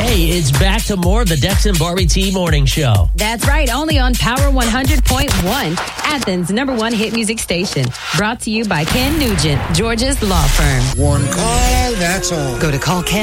Hey, it's back to more of the Dex and Barbie T Morning Show. That's right, only on Power 100.1, Athens' #1 hit music station. Brought to you by Ken Nugent, Georgia's law firm. One call, that's all. Go to callken